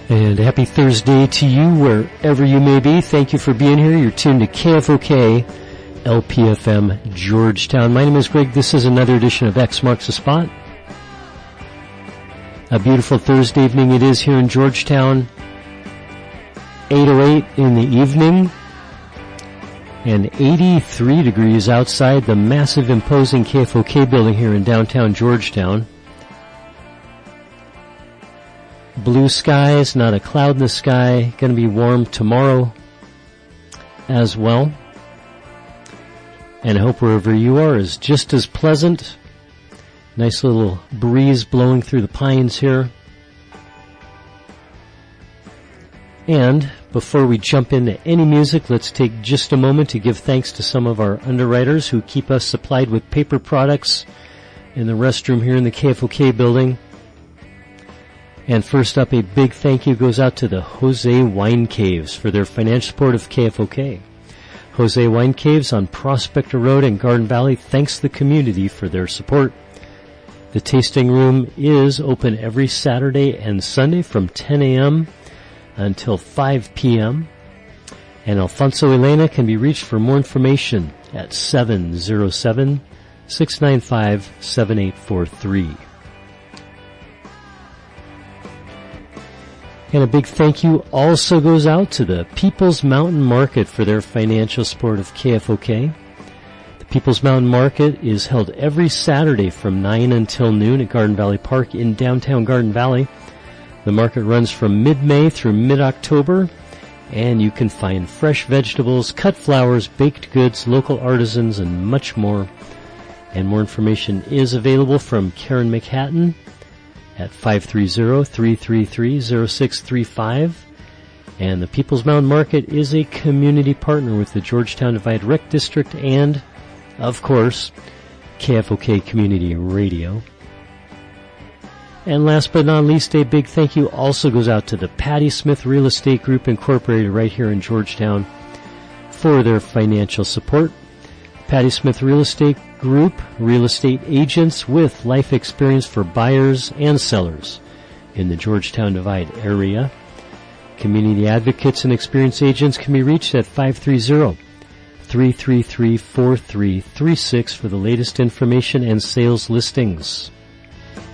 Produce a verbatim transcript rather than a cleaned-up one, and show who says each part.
Speaker 1: And happy Thursday to you wherever you may be. Thank you for being here. You're tuned to K F O K, L P F M, Georgetown. My name is Greg. This is another edition of X Marks the Spot. A beautiful Thursday evening it is here in Georgetown. eight oh eight in the evening. And eighty-three degrees outside the massive, imposing K F O K building here in downtown Georgetown. Blue skies, not a cloud in the sky. Going to be warm tomorrow as well. And I hope wherever you are is just as pleasant. Nice little breeze blowing through the pines here. And before we jump into any music, let's take just a moment to give thanks to some of our underwriters who keep us supplied with paper products in the restroom here in the K F O K building. And first up, a big thank you goes out to the Jose Wine Caves for their financial support of K F O K. Jose Wine Caves on Prospector Road in Garden Valley thanks the community for their support. The tasting room is open every Saturday and Sunday from ten a.m. until five p.m. And Alfonso Elena can be reached for more information at seven oh seven, six nine five, seven eight four three. And a big thank you also goes out to the People's Mountain Market for their financial support of K F O K. The People's Mountain Market is held every Saturday from nine until noon at Garden Valley Park in downtown Garden Valley. The market runs from mid-May through mid-October, and you can find fresh vegetables, cut flowers, baked goods, local artisans, and much more. And more information is available from Karen McHatton at five three zero, three three three, zero six three five. And the People's Mountain Market is a community partner with the Georgetown Divide Rec District and, of course, K F O K Community Radio. And last but not least, a big thank you also goes out to the Patty Smith Real Estate Group Incorporated right here in Georgetown for their financial support. Patty Smith Real Estate Group, real estate agents with life experience for buyers and sellers in the Georgetown Divide area. Community advocates and experienced agents can be reached at five three zero, three three three, four three three six for the latest information and sales listings.